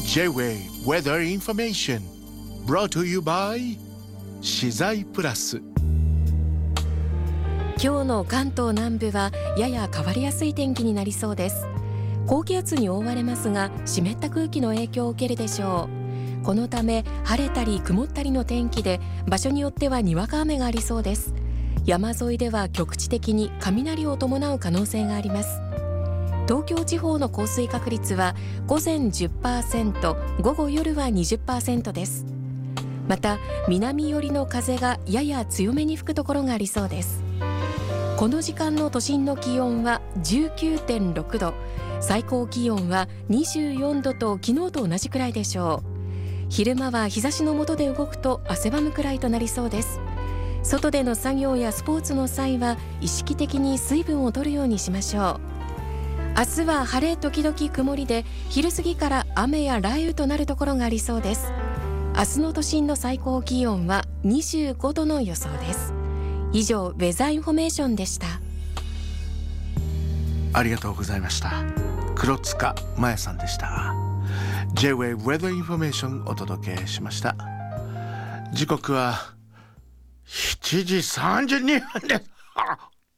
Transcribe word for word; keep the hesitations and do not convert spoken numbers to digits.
J-Way Weather Information brought to you by 資材プラス。 今日の関東南部はやや変わりやすい天気になりそうです。高気圧に覆われますが、湿った空気の影響を受けるでしょう。このため晴れたり曇ったりの天気で、場所によってはにわか雨がありそうです。山沿いでは局地的に雷を伴う可能性があります。東京地方の降水確率は午前 じゅっパーセント、午後夜は にじゅっパーセント です。また南寄りの風がやや強めに吹くところがありそうです。この時間の都心の気温は じゅうきゅうてんろくど、最高気温はにじゅうよんどと昨日と同じくらいでしょう。昼間は日差しの下で動くと汗ばむくらいとなりそうです。外での作業やスポーツの際は意識的に水分を取るようにしましょう。明日は晴れ時々曇りで、昼過ぎから雨や雷雨となるところがありそうです。明日の都心の最高気温はにじゅうごどの予想です。以上、ウェザーインフォメーションでした。 ありがとうございました。黒塚麻也さんでした。 J-Way Weather Information お届けしました。時刻はしちじさんじゅうにふんです。